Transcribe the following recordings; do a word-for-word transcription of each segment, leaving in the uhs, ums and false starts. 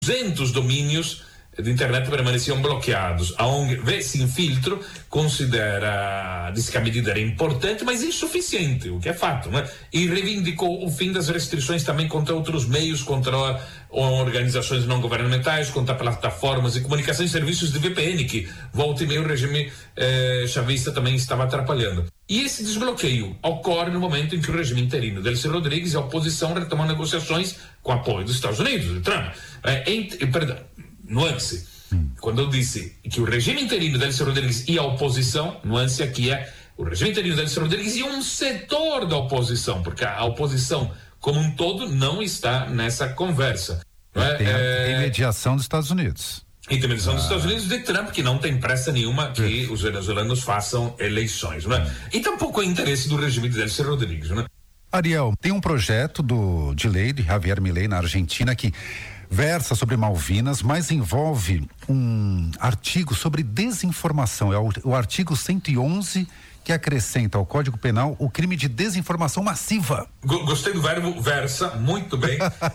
duzentos domínios de internet permaneciam bloqueados. A O N G Vê Sem Filtro considera, diz que a medida era importante, mas insuficiente, o que é fato, né? E reivindicou o fim das restrições também contra outros meios, contra organizações não governamentais, contra plataformas de comunicação e serviços de V P N, que volta e meia o regime eh, chavista também estava atrapalhando. E esse desbloqueio ocorre no momento em que o regime interino Delcy Rodrigues e a oposição retomam negociações com apoio dos Estados Unidos, de Trump. Eh, ent, perdão, nuance. Hum. Quando eu disse que o regime interino Delcy Rodrigues e a oposição, nuance aqui é o regime interino Delcy Rodrigues e um setor da oposição, porque a oposição como um todo não está nessa conversa. Não é? Tem a, é... tem mediação dos Estados Unidos. E tem mediação ah. dos Estados Unidos de Trump, que não tem pressa nenhuma que os venezuelanos façam eleições. Não é? Hum. E tampouco é interesse do regime de Delcy Rodrigues. Não é? Ariel, tem um projeto do, de lei de Javier Milei na Argentina que versa sobre Malvinas, mas envolve um artigo sobre desinformação. É o, o artigo cento e onze que acrescenta ao Código Penal o crime de desinformação massiva. Gostei do verbo versa, muito bem.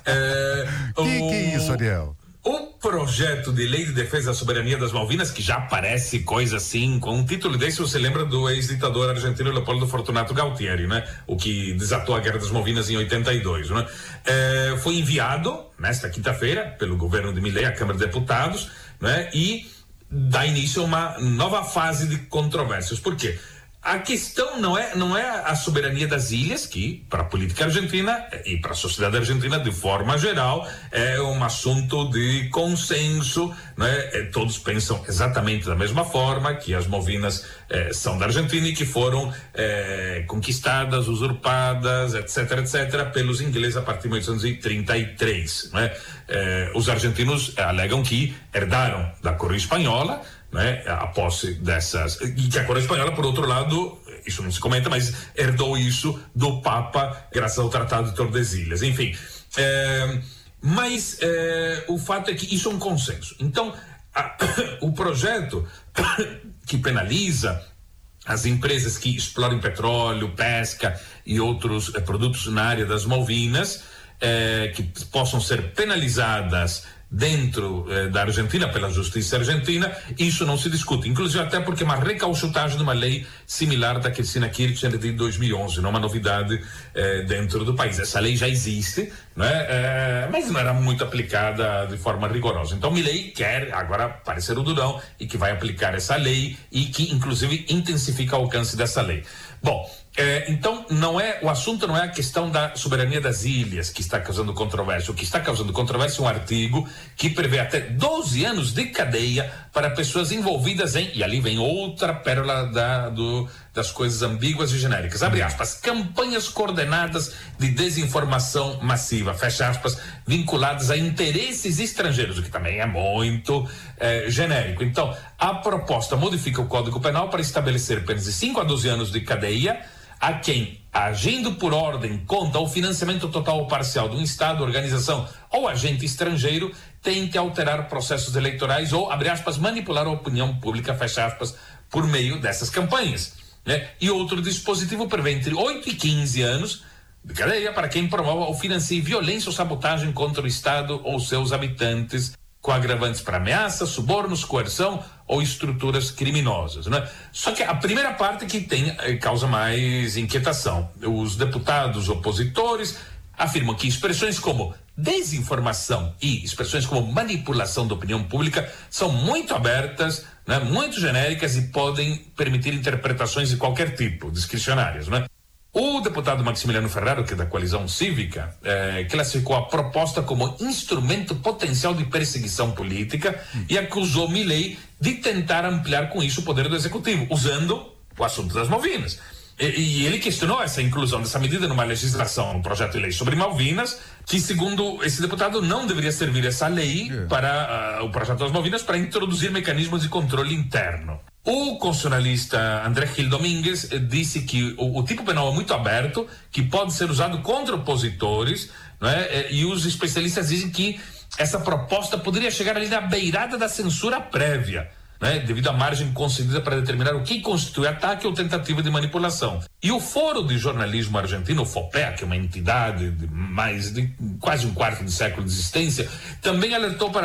é, que, o... que é isso, Ariel? O projeto de lei de defesa da soberania das Malvinas, que já parece coisa assim, com um título desse você lembra do ex-ditador argentino Leopoldo Fortunato Galtieri, né? O que desatou a Guerra das Malvinas em oitenta e dois, né? É, foi enviado nesta quinta-feira pelo governo de Milei à Câmara de Deputados, né? E dá início a uma nova fase de controvérsias. Por quê? A questão não é, não é a soberania das ilhas, que para a política argentina e para a sociedade argentina de forma geral é um assunto de consenso, né? É, todos pensam exatamente da mesma forma que as Malvinas é, são da Argentina e que foram é, conquistadas, usurpadas, etc, etc, pelos ingleses a partir de mil oitocentos e trinta e três, né? É, os argentinos alegam que herdaram da coroa espanhola, né, a posse dessas, e que a coroa espanhola, por outro lado, isso não se comenta, mas herdou isso do Papa graças ao Tratado de Tordesilhas, enfim, é, mas é, o fato é que isso é um consenso. Então a, o projeto que penaliza as empresas que exploram petróleo, pesca e outros é, produtos na área das Malvinas, é, que possam ser penalizadas dentro eh, da Argentina pela justiça argentina, isso não se discute, inclusive até porque é uma recauchutagem de uma lei similar da Cristina Kirchner de dois mil e onze, não é uma novidade eh, dentro do país. Essa lei já existe, né? Eh, mas não era muito aplicada de forma rigorosa. Então Milei quer agora parecer o durão e que vai aplicar essa lei e que inclusive intensifica o alcance dessa lei. Bom, É, então não é, o assunto não é a questão da soberania das ilhas que está causando controvérsia. O que está causando controvérsia é um artigo que prevê até doze anos de cadeia para pessoas envolvidas em, e ali vem outra pérola da, do, das coisas ambíguas e genéricas, abre aspas, campanhas coordenadas de desinformação massiva, fecha aspas, vinculadas a interesses estrangeiros, o que também é muito é, genérico. Então a proposta modifica o Código Penal para estabelecer penas de cinco a doze anos de cadeia a quem, agindo por ordem contra o financiamento total ou parcial de um Estado, organização ou agente estrangeiro, tente alterar processos eleitorais ou, abre aspas, manipular a opinião pública, fecha aspas, por meio dessas campanhas, né? E outro dispositivo prevê entre oito e quinze anos de cadeia para quem promova ou financie violência ou sabotagem contra o Estado ou seus habitantes, com agravantes para ameaça, subornos, coerção ou estruturas criminosas, né? Só que a primeira parte que tem eh, causa mais inquietação. Os deputados opositores afirmam que expressões como desinformação e expressões como manipulação da opinião pública são muito abertas, né? Muito genéricas e podem permitir interpretações de qualquer tipo, discricionárias, né? O deputado Maximiliano Ferraro, que é da Coalizão Cívica, eh, classificou a proposta como instrumento potencial de perseguição política hum. e acusou Milei de tentar ampliar com isso o poder do executivo, usando o assunto das Malvinas. E, e ele questionou essa inclusão dessa medida numa legislação, um projeto de lei sobre Malvinas, que segundo esse deputado não deveria servir essa lei é. para uh, o projeto das Malvinas para introduzir mecanismos de controle interno. O constitucionalista André Gil Domingues eh, disse que o, o tipo penal é muito aberto, que pode ser usado contra opositores, não é? Eh, e os especialistas dizem que essa proposta poderia chegar ali na beirada da censura prévia. né, devido à margem concedida para determinar o que constitui ataque ou tentativa de manipulação. E o Foro de Jornalismo Argentino, o FOPEA, que é uma entidade de mais de quase um quarto de século de existência, também alertou para